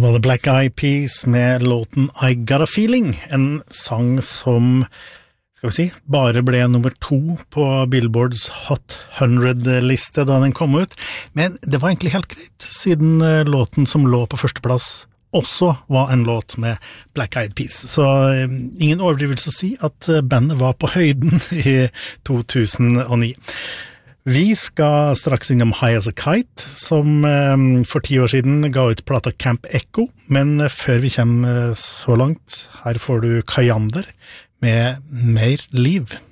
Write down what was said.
var The Black Eyed Peas med låten I Got a Feeling, en sang som, skal vi si, bare ble nummer 2 på Billboards Hot 100-liste da den kom ut, men det var egentlig helt greit, siden låten som lå på førsteplass også var en låt med Black Eyed Peas, så ingen overdrivelse å si at bandet var på høyden i 2009. Vi skal straks innom High as a Kite, som for 10 år siden ga ut plata Camp Echo, men før vi kommer så langt, her får du Kayander med Mer liv.